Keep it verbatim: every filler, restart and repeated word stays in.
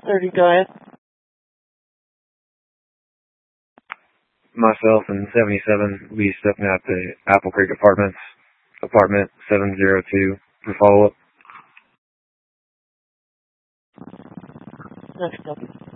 thirty, go ahead. Myself and seventy-seven, we stepping at the Apple Creek Apartments, apartment seven zero two, for follow-up. Next up.